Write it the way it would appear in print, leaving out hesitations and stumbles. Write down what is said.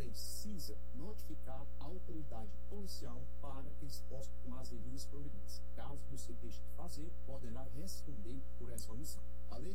precisa notificar a autoridade policial para que eles possam tomar as devidas providências. Caso você deixe de fazer, poderá responder por essa omissão.